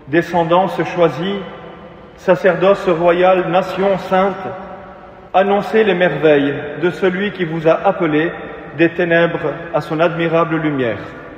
descendance choisie, sacerdoce royal, nation sainte, annoncez les merveilles de celui qui vous a appelés des ténèbres à son admirable lumière.